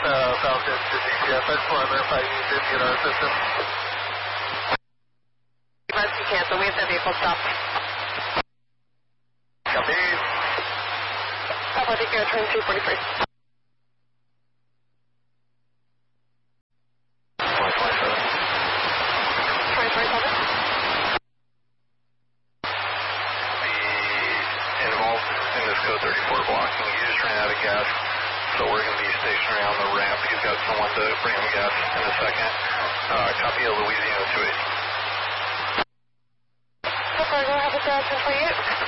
Falcon to DCF. I just want to verify you did get our system. Emergency cancel. We have the vehicle stop. Copy. Papa Echo, turn 243. 34 blocking. You just ran out of gas, so we're going to be stationary on the ramp. You've got someone to bring him gas in a second. Copy of Louisiana 28. So far, go ahead with 1028.